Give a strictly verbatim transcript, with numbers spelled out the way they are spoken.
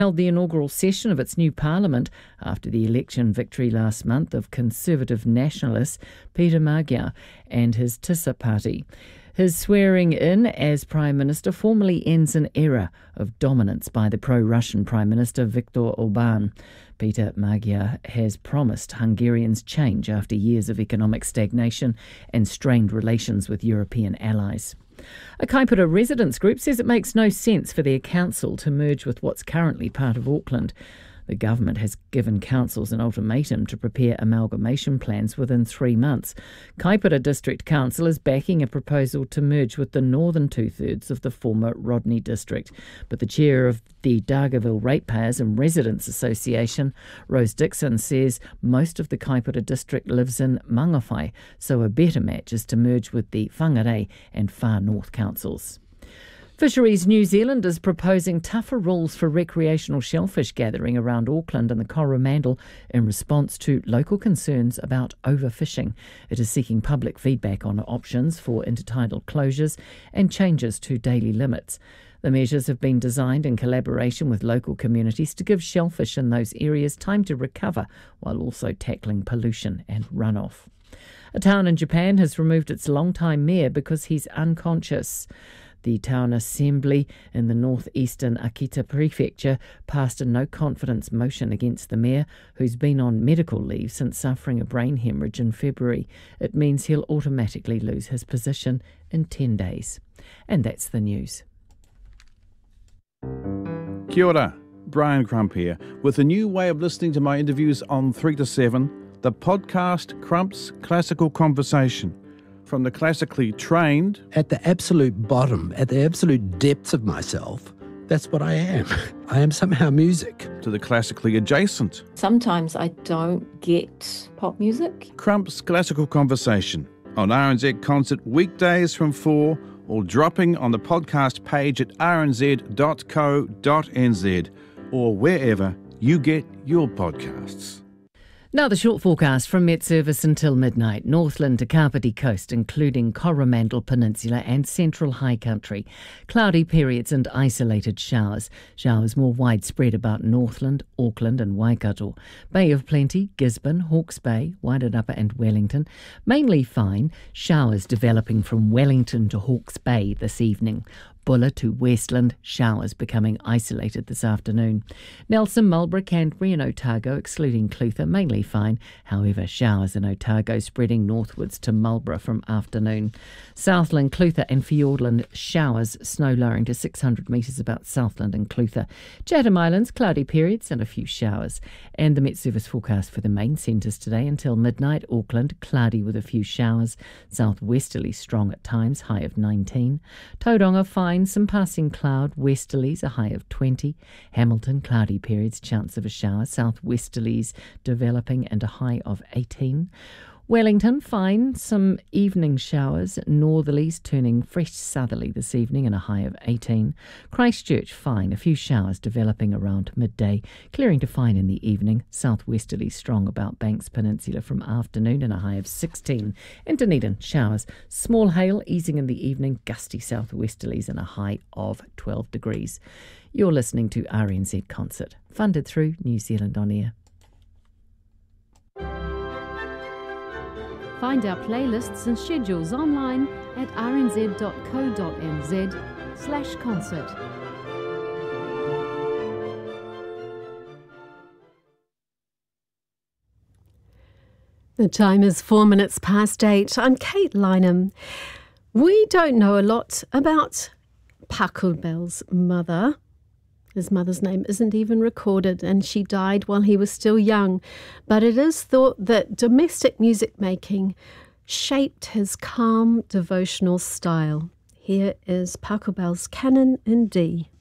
held the inaugural session of its new parliament after the election victory last month of Conservative nationalist Peter Magyar and his Tisa party. His swearing in as Prime Minister formally ends an era of dominance by the pro-Russian Prime Minister Viktor Orban. Peter Magyar has promised Hungarians change after years of economic stagnation and strained relations with European allies. A Kaipara residents group says it makes no sense for their council to merge with what's currently part of Auckland. The government has given councils an ultimatum to prepare amalgamation plans within three months. Kaipara District Council is backing a proposal to merge with the northern two-thirds of the former Rodney District. But the chair of the Dargaville Ratepayers and Residents Association, Rose Dixon, says most of the Kaipara District lives in Mangawhai, so a better match is to merge with the Whangarei and Far North councils. Fisheries New Zealand is proposing tougher rules for recreational shellfish gathering around Auckland and the Coromandel in response to local concerns about overfishing. It is seeking public feedback on options for intertidal closures and changes to daily limits. The measures have been designed in collaboration with local communities to give shellfish in those areas time to recover while also tackling pollution and runoff. A town in Japan has removed its longtime mayor because he's unconscious. The town assembly in the northeastern Akita prefecture passed a no-confidence motion against the mayor, who's been on medical leave since suffering a brain hemorrhage in February. It means he'll automatically lose his position in ten days. And that's the news. Kia ora, Brian Crump here, with a new way of listening to my interviews on three to seven, the podcast Crump's Classical Conversation. From the classically trained... At the absolute bottom, at the absolute depths of myself, that's what I am. I am somehow music. To the classically adjacent. Sometimes I don't get pop music. Crump's Classical Conversation on R N Z Concert weekdays from four, or dropping on the podcast page at r n z dot co dot n z or wherever you get your podcasts. Now the short forecast from Met Service until midnight. Northland to Kapiti Coast, including Coromandel Peninsula and Central High Country. Cloudy periods and isolated showers. Showers more widespread about Northland, Auckland and Waikato. Bay of Plenty, Gisborne, Hawke's Bay, Wairarapa and Wellington. Mainly fine. Showers developing from Wellington to Hawke's Bay this evening. Bulla to Westland, showers becoming isolated this afternoon. Nelson, Marlborough, Canterbury and Otago, excluding Clutha, mainly fine. However, showers in Otago spreading northwards to Marlborough from afternoon. Southland, Clutha and Fiordland, showers, snow lowering to six hundred metres about Southland and Clutha. Chatham Islands, cloudy periods and a few showers. And the Met Service forecast for the main centres today until midnight. Auckland, cloudy with a few showers. Southwesterly strong at times, high of nineteen. Tauranga, fine. Some passing cloud, westerlies, a high of twenty. Hamilton, cloudy periods, chance of a shower. Southwesterlies developing and a high of eighteen. Wellington, fine, some evening showers. Northerlies turning fresh southerly this evening and a high of eighteen. Christchurch, fine, a few showers developing around midday. Clearing to fine in the evening. Southwesterly strong about Banks Peninsula from afternoon and a high of sixteen. And Dunedin, showers. Small hail easing in the evening. Gusty southwesterlies and a high of twelve degrees. You're listening to R N Z Concert, funded through New Zealand On Air. Find our playlists and schedules online at r n z dot co dot n z slash concert. The time is four minutes past eight. I'm Kate Lynham. We don't know a lot about Pachelbel's mother. His mother's name isn't even recorded, and she died while he was still young. But it is thought that domestic music making shaped his calm, devotional style. Here is Pachelbel's Canon in D.